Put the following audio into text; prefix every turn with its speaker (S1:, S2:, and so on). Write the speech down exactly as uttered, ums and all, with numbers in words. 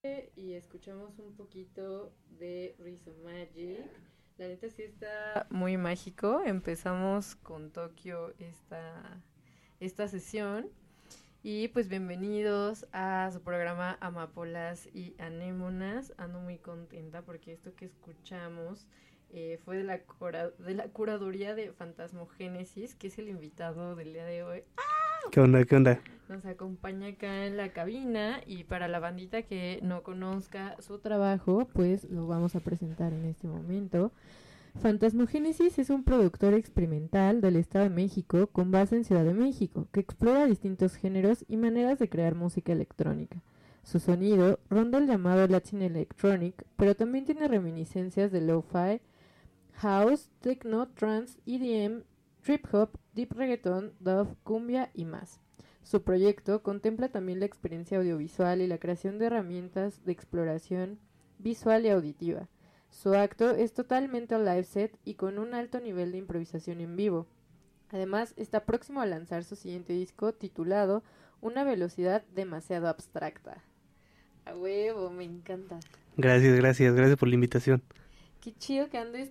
S1: Y escuchamos un poquito de Rizzo Magic. La neta sí está muy mágico. Empezamos con Tokio esta, esta sesión. Y pues bienvenidos a su programa Amapolas y Anémonas. Ando muy contenta porque esto que escuchamos eh, fue de la, cura, de la curaduría de Fantasmogénesis, que es el invitado del día de hoy.
S2: ¿Qué onda? ¿Qué onda?
S1: Nos acompaña acá en la cabina y para la bandita que no conozca su trabajo, pues lo vamos a presentar en este momento. Fantasmogénesis es un productor experimental del Estado de México con base en Ciudad de México, que explora distintos géneros y maneras de crear música electrónica. Su sonido ronda el llamado Latin Electronic, pero también tiene reminiscencias de lo-fi, house, techno, trance, E D M, trip hop, deep reggaeton, dub, cumbia y más. Su proyecto contempla también la experiencia audiovisual y la creación de herramientas de exploración visual y auditiva. Su acto es totalmente live set y con un alto nivel de improvisación en vivo. Además, está próximo a lanzar su siguiente disco titulado Una velocidad demasiado abstracta. A huevo, me encanta.
S2: Gracias, gracias, gracias por la invitación.
S1: Qué chido que andes